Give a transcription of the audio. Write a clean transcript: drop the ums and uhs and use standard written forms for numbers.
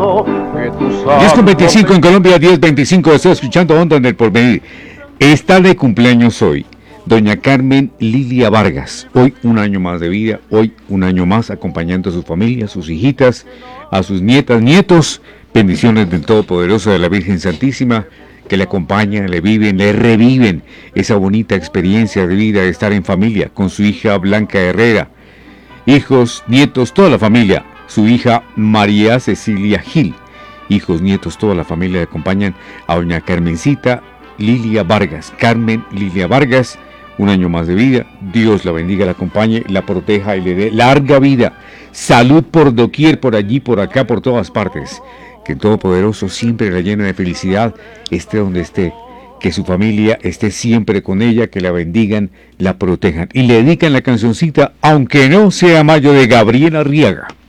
10:25 en Colombia, 10:25. Estoy escuchando Onda en el Porvenir. Está de cumpleaños hoy doña Carmen Lilia Vargas. Hoy un año más de vida, hoy un año más acompañando a su familia, a sus hijitas, a sus nietas, nietos. Bendiciones del Todopoderoso de la Virgen Santísima, que le acompañan, le viven, le reviven esa bonita experiencia de vida de estar en familia con su hija Blanca Herrera, hijos, nietos, toda la familia, su hija María Cecilia Gil, hijos, nietos, toda la familia le acompañan a doña Carmencita Lilia Vargas. Carmen Lilia Vargas, un año más de vida. Dios la bendiga, la acompañe, la proteja y le dé larga vida, salud por doquier, por allí, por acá, por todas partes. Que el Todopoderoso siempre la llene de felicidad, esté donde esté. Que su familia esté siempre con ella, que la bendigan, la protejan. Y le dedican la cancioncita Aunque no sea mayo, de Gabriela Arriaga.